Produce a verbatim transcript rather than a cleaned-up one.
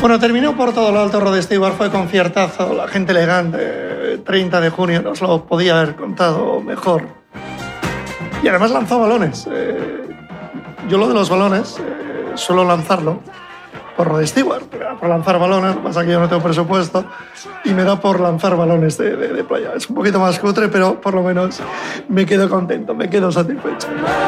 Bueno, terminó por todo lo alto Rod Stewart, fue conciertazo, la gente elegante, treinta de junio, nos lo podía haber contado mejor. Y además lanzó balones. Eh, yo lo de los balones eh, suelo lanzarlo por Rod Stewart, por lanzar balones, lo que pasa es que yo no tengo presupuesto y me da por lanzar balones de, de, de playa. Es un poquito más cutre, pero por lo menos me quedo contento, me quedo satisfecho.